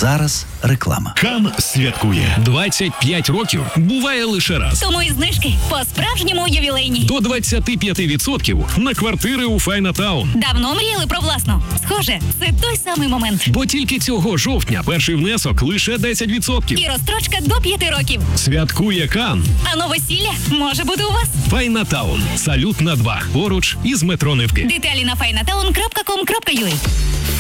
зараз реклама. Кан святкує 25 років. Буває лише раз. Тому і знижки по-справжньому ювілейні. До 25% на квартири у Файнатаун. Давно мріяли про власну? Схоже, це той самий момент. Бо тільки цього жовтня перший внесок лише 10%. І розстрочка до 5 років. Святкує Кан. А новосілля може бути у вас. Файнатаун. Салют на 2. Поруч із метро Невки. Деталі на finatown.com.ua.